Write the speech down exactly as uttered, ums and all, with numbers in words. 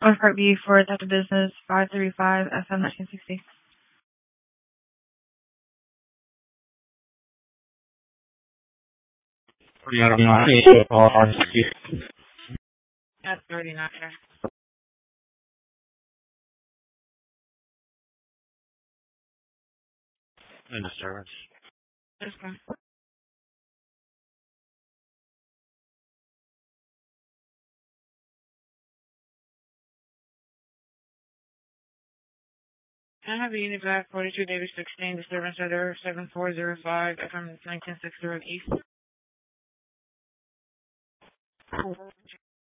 On Part B for Adaptive Business five thirty-five F M nineteen sixty. That's already not there. No disturbance. Okay. I have a unit back forty-two Davis sixteen, disturbance center seven four zero five F M nineteen sixty Road East.